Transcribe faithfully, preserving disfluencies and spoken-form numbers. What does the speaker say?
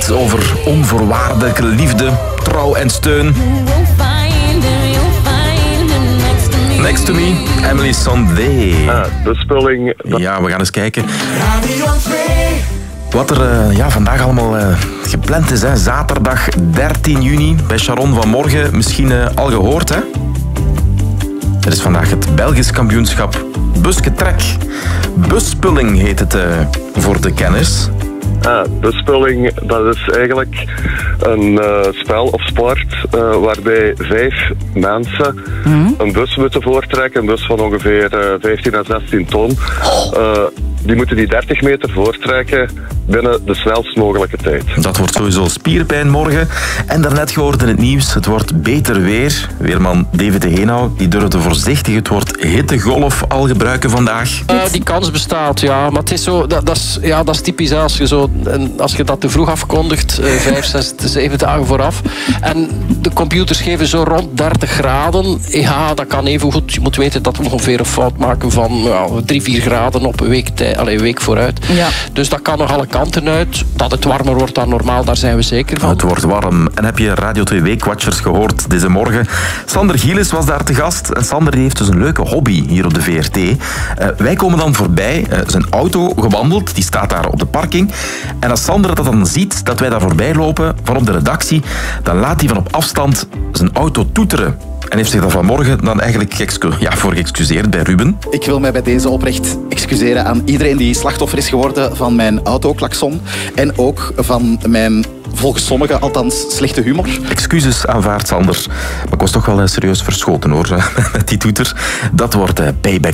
zingt over onvoorwaardelijke liefde, trouw en steun. Next to me, Emily Sandé. Ah, de spulling. Ja, we gaan eens kijken wat er uh, ja, vandaag allemaal uh, gepland is. Hè. Zaterdag dertien juni bij Sharon vanmorgen. Misschien uh, al gehoord, hè? Er is vandaag het Belgisch kampioenschap Busketrek. Buspulling heet het uh, voor de kenners. Ah, de spulling, dat is eigenlijk een uh, spel of sport uh, waarbij vijf mensen mm-hmm. een bus moeten voortrekken. Een bus van ongeveer uh, vijftien à zestien ton. Uh, die moeten die dertig meter voortrekken binnen de snelst mogelijke tijd. Dat wordt sowieso spierpijn morgen. En daarnet gehoord in het nieuws, het wordt beter weer. Weerman David de Heenau, die durfde voorzichtig het woord hittegolf al gebruiken vandaag. Uh, die kans bestaat, ja. Maar het is zo, dat, dat, is, ja, dat is typisch als je, zo, als je dat te vroeg afkondigt, uh, vijf, zes, zeven dagen vooraf. En de computers geven zo rond dertig graden. Ja, dat kan even goed. Je moet weten dat we ongeveer een fout maken van ja, drie, vier graden op een week, tij, allez, een week vooruit. Ja. Dus dat kan nog alle kanten uit. Dat het warmer wordt dan normaal, daar zijn we zeker van. Het wordt warm. En heb je Radio twee Weekwatchers gehoord deze morgen? Sander Gielis was daar te gast. En Sander die heeft dus een leuke hobby hier op de V R T. Uh, wij komen dan voorbij. Uh, zijn auto gewandeld. Die staat daar op de parking. En als Sander dat dan ziet, dat wij daar voorbij lopen, van op de redactie, dan laat hij van op afstand zijn auto toeteren. En heeft zich daar vanmorgen dan eigenlijk excu- ja, voor geëxcuseerd bij Ruben. Ik wil mij bij deze oprecht excuseren aan iedereen die slachtoffer is geworden van mijn autoklakson. En ook van mijn, volgens sommigen althans, slechte humor. Excuses aanvaard, Sander. Maar ik was toch wel serieus verschoten, hoor, met die toeter. Dat wordt uh, payback.